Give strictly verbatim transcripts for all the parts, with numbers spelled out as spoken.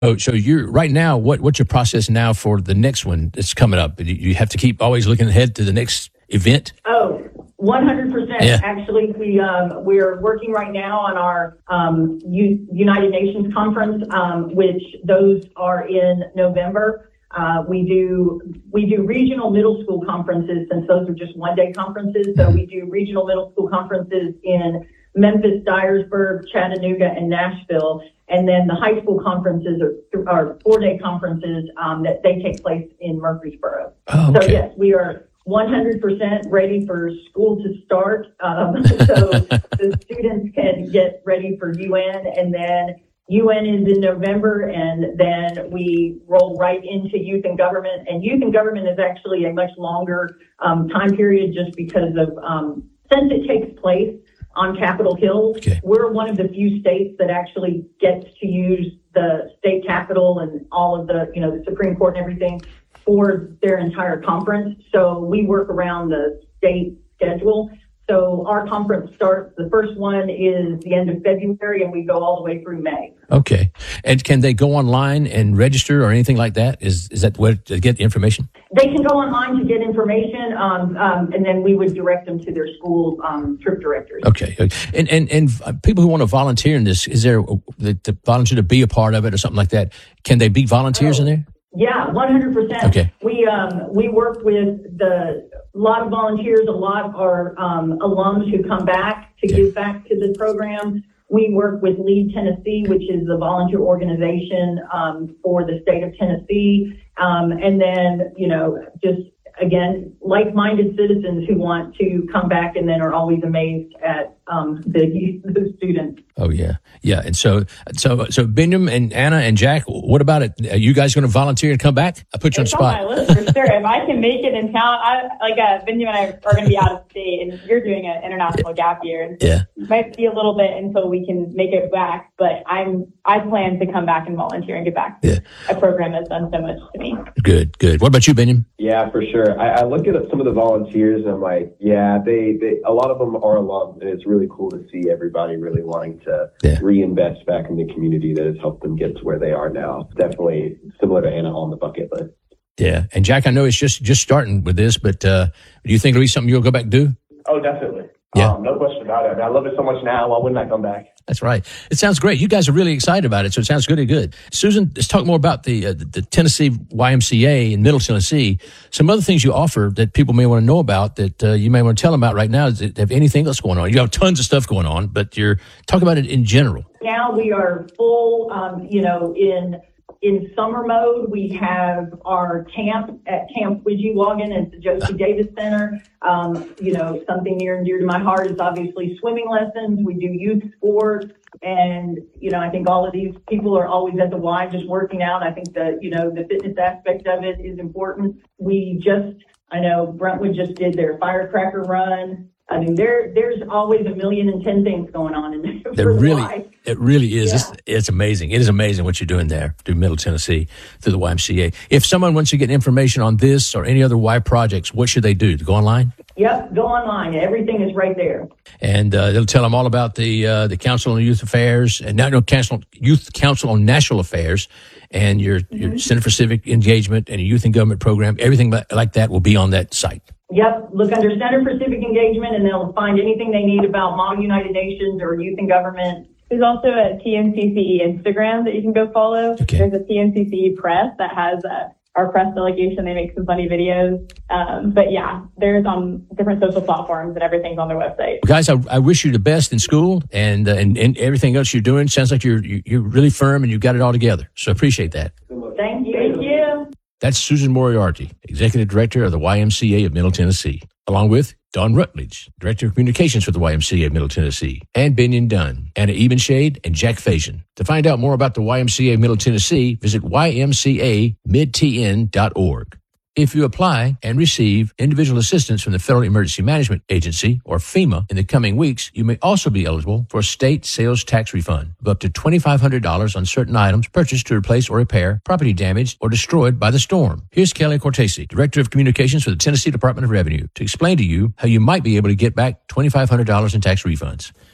Oh, so you're right now. What what's your process now for the next one that's coming up? You, you have to keep always looking ahead to the next event. Oh, one hundred percent. Yeah. Actually, we um, we're working right now on our um, U- United Nations conference, um, which those are in November. Uh, we do we do regional middle school conferences, since those are just one day conferences. So we do regional middle school conferences in Memphis, Dyersburg, Chattanooga, and Nashville. And then the high school conferences are, are four-day conferences um, that they take place in Murfreesboro. Oh, okay. So, yes, we are one hundred percent ready for school to start. Um, so the students can get ready for U N, and then U N is in November, and then we roll right into youth and government. And youth and government is actually a much longer um, time period, just because of um, since it takes place on Capitol Hill. Okay. We're one of the few states that actually gets to use the state capitol and all of the, you know, the Supreme Court and everything for their entire conference. So we work around the state schedule. So our conference starts, the first one is the end of February, and we go all the way through May. Okay. And can they go online and register or anything like that? Is is that where to get the information? They can go online to get information, um, um, and then we would direct them to their school um, trip directors. Okay. And, and and people who want to volunteer in this, is there a, to volunteer to be a part of it or something like that? Can they be volunteers oh. in there? Yeah, one hundred percent. Okay. We um we work with the a lot of volunteers, a lot are um, alums who come back to okay. give back to the program. We work with Lead Tennessee, which is the volunteer organization um, for the state of Tennessee, um, and then you know just again like-minded citizens who want to come back and then are always amazed at um, the the students. Oh yeah, yeah. And so, so, so Benjamin and Anna and Jack, what about it? Are you guys going to volunteer and come back? I put you it's on the spot. On my list for sure. If I can make it in town, I like uh, Benjamin and I are going to be out of state, and you're doing an international gap year. And so yeah, it might be a little bit until we can make it back, but I'm I plan to come back and volunteer and get back. Yeah, a program that's done so much to me. Good, good. What about you, Benjamin? Yeah, for sure. I, I look at some of the volunteers, and I'm like, yeah, they, they a lot of them are alums, and it's really cool to see everybody really wanting to yeah. reinvest back in the community that has helped them get to where they are now. Definitely similar to Anna on the bucket list. Yeah, and Jack, I know it's just just starting with this, but uh, do you think it'll be something you'll go back and do? Oh, definitely. Yeah. Um, no question about it. I mean, I love it so much now. Why wouldn't I come back? That's right. It sounds great. You guys are really excited about it, so it sounds good and good. Susan, let's talk more about the uh, the Tennessee Y M C A in Middle Tennessee. Some other things you offer that people may want to know about that uh, you may want to tell them about right now. Is it, have anything else going on? You have tons of stuff going on, but you're talk about it in general. Now we are full, um, you know, in in summer mode. We have our camp at Camp Widgiewagon at the Josie Davis Center. Um, you know, something near and dear to my heart is obviously swimming lessons. We do youth sports. And, you know, I think all of these people are always at the Y just working out. I think the, you know, the fitness aspect of it is important. We just, I know Brentwood just did their firecracker run. I mean, there there's always a million and ten things going on in there. There really, Y. it really is. Yeah. It's, it's amazing. It is amazing what you're doing there through Middle Tennessee, through the Y M C A. If someone wants to get information on this or any other Y projects, what should they do? To go online? Yep, go online. Everything is right there. And uh, they'll tell them all about the uh, the Council on Youth Affairs and now no Council Youth Council on National Affairs and your mm-hmm. your Center for Civic Engagement and your Youth and Government program. Everything like that will be on that site. Yep. Look under Center for Civic Engagement, and they'll find anything they need about Model United Nations or Youth and Government. There's also a T N C C E Instagram that you can go follow. Okay. There's a T N C C E Press that has uh, our press delegation. They make some funny videos. Um, but yeah, there's on different social platforms and everything's on their website. Guys, I, I wish you the best in school and, uh, and and everything else you're doing. Sounds like you're you're really firm and you've got it all together. So appreciate that. Thank you. Thank you. That's Susan Moriarty, Executive Director of the Y M C A of Middle Tennessee, along with Don Rutledge, Director of Communications for the Y M C A of Middle Tennessee, and Benyon Dunn, Anna Ebenshade, and Jack Faison. To find out more about the Y M C A of Middle Tennessee, visit y m c a mid t n dot org. If you apply and receive individual assistance from the Federal Emergency Management Agency, or FEMA, in the coming weeks, you may also be eligible for a state sales tax refund of up to twenty-five hundred dollars on certain items purchased to replace or repair property damaged or destroyed by the storm. Here's Kelly Cortese, Director of Communications for the Tennessee Department of Revenue, to explain to you how you might be able to get back twenty-five hundred dollars in tax refunds.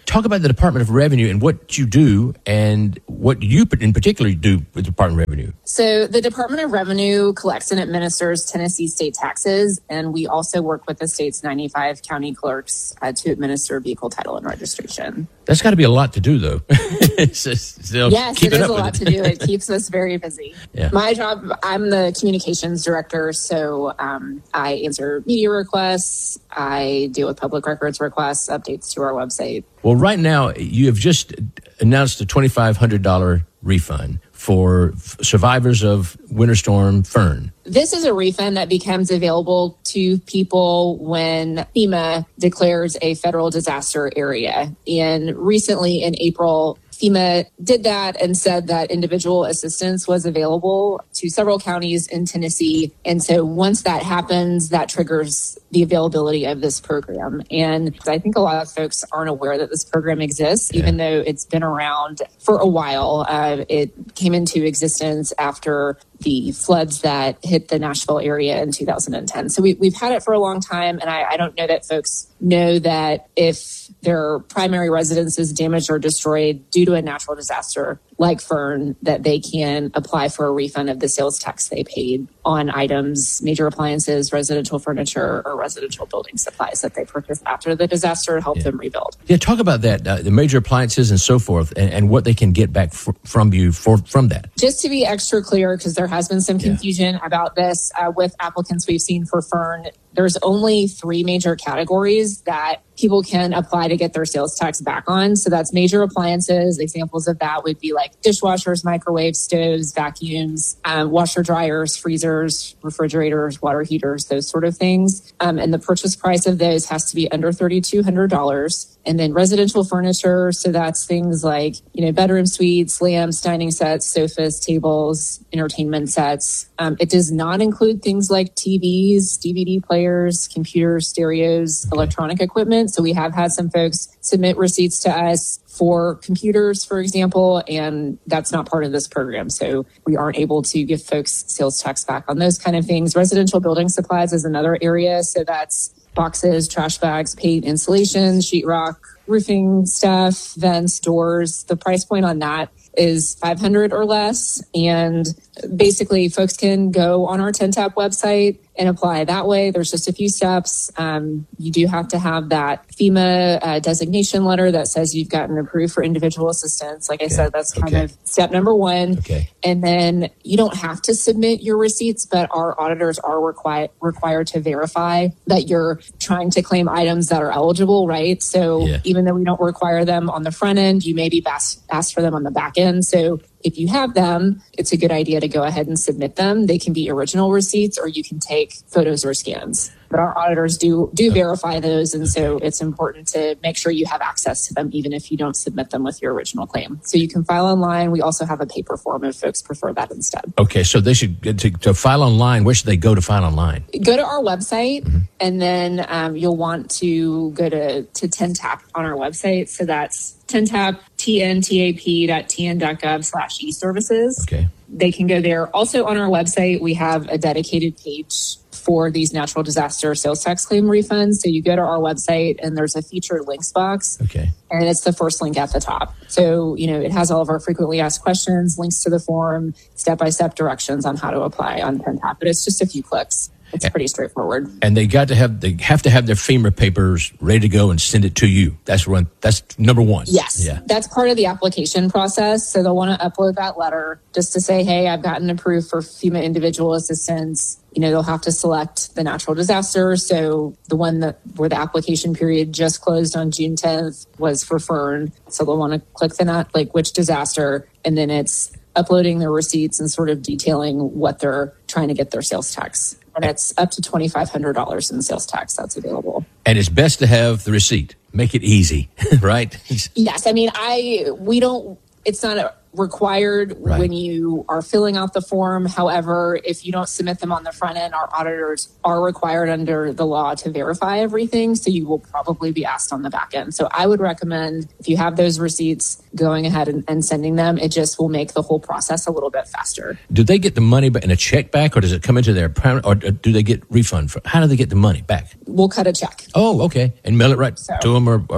Talk about the Department of Revenue and what you do and what you in particular do with the Department of Revenue. So the Department of Revenue collects and administers Tennessee state taxes, and we also work with the state's ninety-five county clerks uh, to administer vehicle title and registration. That's got to be a lot to do, though. It's just, yes, it is a lot it. to do. It keeps us very busy. Yeah. My job, I'm the communications director, so um, I answer media requests, I deal with public records requests, updates to our website. Well, right now, you have just announced a twenty-five hundred dollars refund for f- survivors of Winter Storm Fern. This is a refund that becomes available to people when FEMA declares a federal disaster area. And recently in April, FEMA did that and said that individual assistance was available to several counties in Tennessee. And so once that happens, that triggers the availability of this program. And I think a lot of folks aren't aware that this program exists, yeah. even though it's been around for a while. Uh, it came into existence after the floods that hit the Nashville area in two thousand ten. So we, we've had it for a long time. And I, I don't know that folks know that if their primary residence is damaged or destroyed due to a natural disaster like Fern, that they can apply for a refund of the sales tax they paid on items, major appliances, residential furniture, or residential building supplies that they purchased after the disaster to help yeah. them rebuild. Yeah, talk about that, uh, the major appliances and so forth, and, and what they can get back f- from you for from that. Just to be extra clear, because there has been some confusion yeah. about this uh, with applicants we've seen for Fern, there's only three major categories that people can apply to get their sales tax back on. So that's major appliances. Examples of that would be like dishwashers, microwaves, stoves, vacuums, um, washer dryers, freezers, refrigerators, water heaters, those sort of things. Um, and the purchase price of those has to be under three thousand two hundred dollars. And then residential furniture. So that's things like, you know, bedroom suites, lamps, dining sets, sofas, tables, entertainment sets. Um, it does not include things like T Vs, D V D players, computers, stereos, okay. electronic equipment. So we have had some folks submit receipts to us for computers, for example, and that's not part of this program. So we aren't able to give folks sales tax back on those kind of things. Residential building supplies is another area. So that's boxes, trash bags, paint, insulation, sheetrock, roofing stuff, vents, doors. The price point on that is five hundred dollars or less. And basically, folks can go on our T E N T A P website and apply that way. There's just a few steps. Um, you do have to have that FEMA uh, designation letter that says you've gotten approved for individual assistance. Like I okay. said, that's kind okay. of step number one. Okay. And then you don't have to submit your receipts, but our auditors are required required to verify that you're trying to claim items that are eligible, right? So yeah. even though we don't require them on the front end, you may be asked, asked for them on the back end. So if you have them, it's a good idea to go ahead and submit them. They can be original receipts or you can take photos or scans. But our auditors do do verify those, and so it's important to make sure you have access to them even if you don't submit them with your original claim. So you can file online. We also have a paper form if folks prefer that instead. Okay, so they should, to, to file online, where should they go to file online? Go to our website, mm-hmm. and then um, you'll want to go to, to T E N T A P on our website. So that's T E N T A P, T N T A P dot T N dot gov slash e-services. Okay. They can go there. Also on our website, we have a dedicated page for these natural disaster sales tax claim refunds. So you go to our website and there's a featured links box. Okay. And it's the first link at the top. So, you know, it has all of our frequently asked questions, links to the form, step-by-step directions on how to apply on T E N T A P. But it's just a few clicks. It's pretty straightforward. And they got to have they have to have their FEMA papers ready to go and send it to you. That's one. That's number one. Yes, yeah. That's part of the application process. So they'll want to upload that letter just to say, "Hey, I've gotten approved for FEMA individual assistance." You know, they'll have to select the natural disaster. So the one that where the application period just closed on June tenth was for Fern. So they'll want to click the not like which disaster, and then it's uploading their receipts and sort of detailing what they're trying to get their sales tax. And it's up to twenty-five hundred dollars in sales tax that's available. And it's best to have the receipt. Make it easy, right? Yes. I mean, I, we don't, it's not a, required right. when you are filling out the form. However, if you don't submit them on the front end, our auditors are required under the law to verify everything. So you will probably be asked on the back end. So I would recommend if you have those receipts, going ahead and, and sending them. It just will make the whole process a little bit faster. Do they get the money in a check back, or does it come into their private, or do they get refund? For, how do they get the money back? We'll cut a check. Oh, okay. And mail it right so, to them, or, or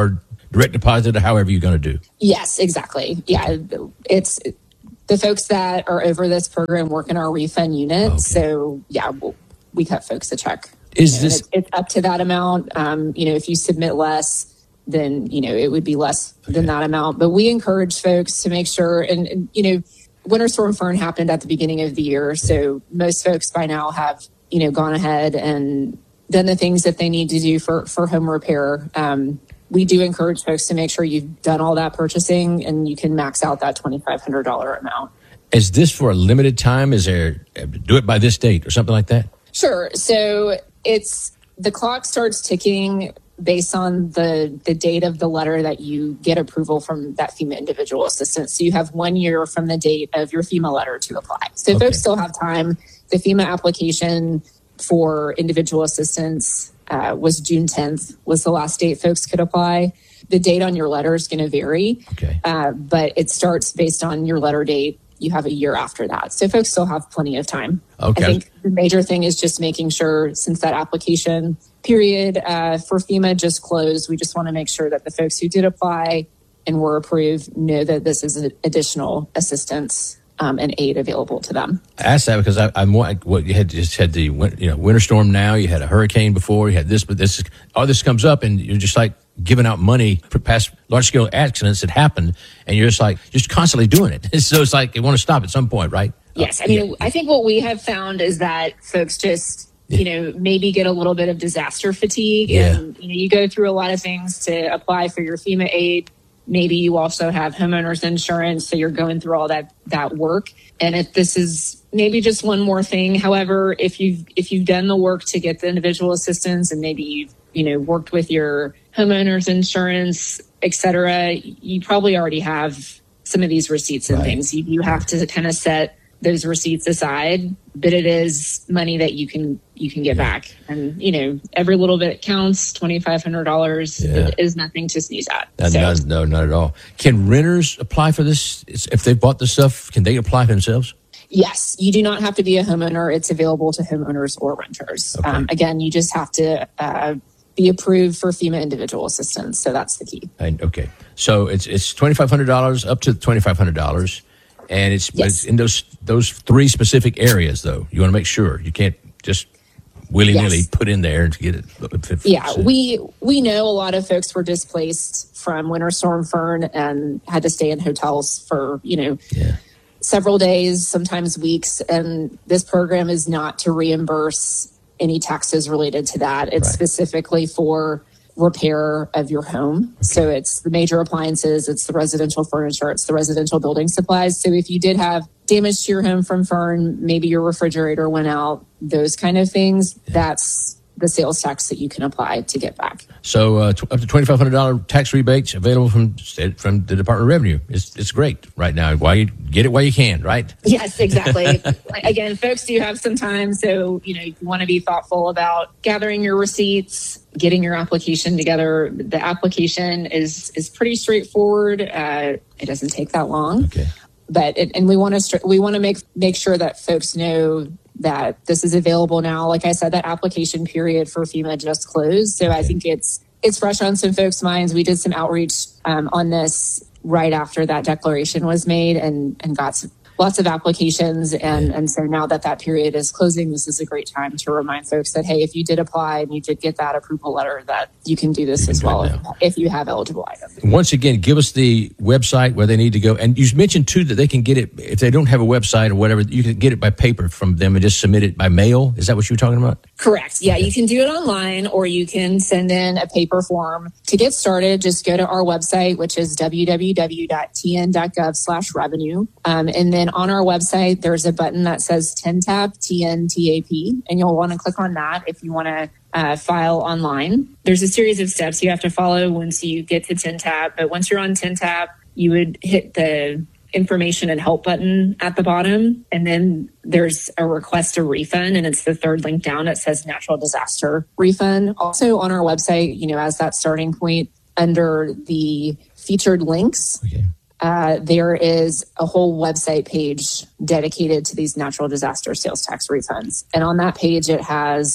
direct deposit or however you're going to do? Yes, exactly. Yeah, it's the folks that are over this program work in our refund unit. Okay. So yeah, we'll, we cut folks a check. Is You know, this it's, it's up to that amount. Um, you know, if you submit less, then, you know, it would be less Okay. than that amount. But we encourage folks to make sure, and, and, you know, Winter Storm Fern happened at the beginning of the year. So most folks by now have, you know, gone ahead and done the things that they need to do for, for home repair. Um, we do encourage folks to make sure you've done all that purchasing and you can max out that twenty-five hundred dollars amount. Is this for a limited time? Is there, do it by this date or something like that? Sure. So it's, the clock starts ticking based on the, the date of the letter that you get approval from that FEMA individual assistance. So you have one year from the date of your FEMA letter to apply. So Okay. folks still have time. The FEMA application for individual assistance uh, was June tenth was the last date folks could apply. The date on your letter is going to vary, Okay. uh, but it starts based on your letter date. You have a year after that. So folks still have plenty of time. Okay. I think the major thing is just making sure, since that application period uh, for FEMA just closed, we just want to make sure that the folks who did apply and were approved know that this is an additional assistance um, and aid available to them. I asked that because I, I'm what what you had just had the win- you know winter storm now, you had a hurricane before, you had this, but this all this comes up and you're just like giving out money for past large scale accidents that happened, and you're just like just constantly doing it. So it's like you want to stop at some point, right? Yes, Uh, I mean, yeah. I think what we have found is that folks just, you know, maybe get a little bit of disaster fatigue, Yeah. and you know, you go through a lot of things to apply for your FEMA aid. Maybe you also have homeowners insurance, so you're going through all that that work. And if this is maybe just one more thing, however, if you've if you've done the work to get the individual assistance, and maybe you've you know worked with your homeowners insurance, et cetera, you probably already have some of these receipts and Right. things. You, you have to kind of set those receipts aside, but it is money that you can you can get back, and you know every little bit counts. Twenty five hundred dollars Yeah. is nothing to sneeze at. Uh, So, no, no, not at all. Can renters apply for this? It's- If they bought the stuff, can they apply for themselves? yes, you do not have to be a homeowner. It's available to homeowners or renters. Okay. Um, again, you just have to uh, be approved for FEMA individual assistance. So that's the key. And, okay, so it's it's twenty five hundred dollars up to twenty five hundred dollars, and it's, Yes. it's in those those three specific areas. Though you want to make sure you can't just willy nilly Yes. put in there to get it. Yeah, we we know a lot of folks were displaced from Winter Storm Fern and had to stay in hotels for you know yeah. several days, sometimes weeks. And this program is not to reimburse any taxes related to that. It's Right. specifically for repair of your home. So it's the major appliances, it's the residential furniture, it's the residential building supplies. So if you did have damage to your home from Fern, maybe your refrigerator went out, those kind of things, that's the sales tax that you can apply to get back. So uh, t- up to twenty five hundred dollar tax rebates available from state- from the Department of Revenue. It's it's great right now. Why you get it while you can, right? Yes, exactly. Again, folks do have some time. So, you know, you want to be thoughtful about gathering your receipts, getting your application together. The application is is pretty straightforward. Uh, it doesn't take that long. Okay. But it, and we want to str- we want to make make sure that folks know that this is available now. Like I said, that application period for FEMA just closed, so I think it's it's fresh on some folks' minds. We did some outreach um, on this right after that declaration was made, and and got some, lots of applications. And and so now that that period is closing, this is a great time to remind folks that hey, if you did apply and you did get that approval letter, that you can do this can as do it well if, now. if you have eligible items. Once again, give us the website where they need to go. And you mentioned, too, that they can get it, if they don't have a website or whatever, you can get it by paper from them and just submit it by mail. Is that what you were talking about? Correct. Yeah, you can do it online, or you can send in a paper form. To get started, just go to our website, which is w w w dot t n dot gov slash revenue. Um, and then on our website, there's a button that says T N T A P, T N T A P, and you'll want to click on that if you want to uh, file online. There's a series of steps you have to follow once you get to T N T A P, but once you're on T N T A P, you would hit the information and help button at the bottom. And then there's a request a refund, and it's the third link down. It says natural disaster refund. Also on our website, you know, as that starting point under the featured links, Okay. uh, there is a whole website page dedicated to these natural disaster sales tax refunds. And on that page, it has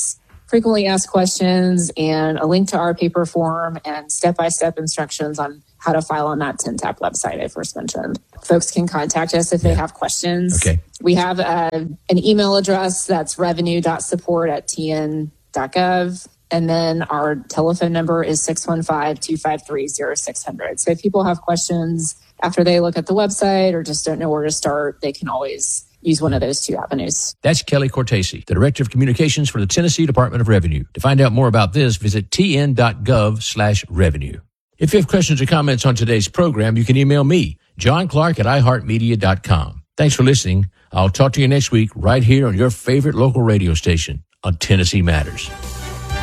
frequently asked questions and a link to our paper form and step-by-step instructions on how to file on that T N T A P website I first mentioned. Folks can contact us if they Yeah. have questions. Okay. We have uh, an email address that's revenue dot support at t n dot gov. And then our telephone number is six one five, two five three, zero six zero zero. So if people have questions after they look at the website or just don't know where to start, they can always use one of those two avenues. That's Kelly Cortese, the Director of Communications for the Tennessee Department of Revenue. To find out more about this, visit t n dot gov slash revenue. If you have questions or comments on today's program, you can email me, John Clark at i heart media dot com. Thanks for listening. I'll talk to you next week right here on your favorite local radio station on Tennessee Matters.